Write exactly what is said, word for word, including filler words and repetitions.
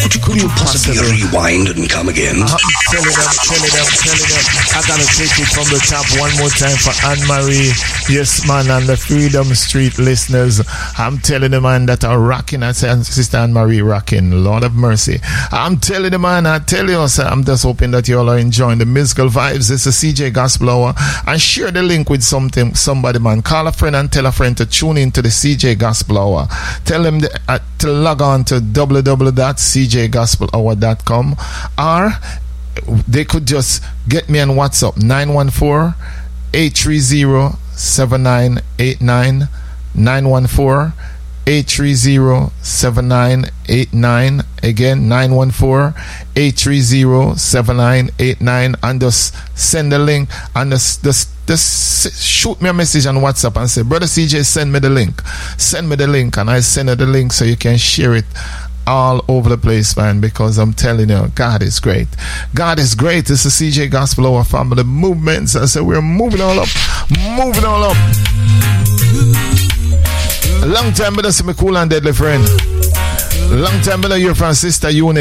Could you, could you possibly rewind and come again? I'm telling them, telling them, telling them. I gotta take it from the top one more time for Anne-Marie, yes man, and the Freedom Street listeners. I'm telling the man that are rocking. I say, Sister Anne-Marie rocking. Lord of mercy. I'm telling the man, I tell you, sir, I'm just hoping that you all are enjoying the musical vibes. This is C J Gospel Hour. And share the link with something, somebody, man. Call a friend and tell a friend to tune in to the C J Gospel Hour. Tell them the, uh, to log on to w w w dot c j gospel hour dot com, or they could just get me on WhatsApp nine one four, eight three zero, seven nine eight nine, nine one four, eight three zero, seven nine eight nine. Again, nine one four, eight three zero, seven nine eight nine, and just send the link and just, just, just shoot me a message on WhatsApp and say, Brother C J, send me the link. Send me the link, and I send you the link so you can share it all over the place, man, because I'm telling you, God is great. God is great. This is C J Gospel Hour Family Movements. I said we're moving all up, moving all up. A long time better see me cool and deadly friend. Long time better hear from Sister Uni.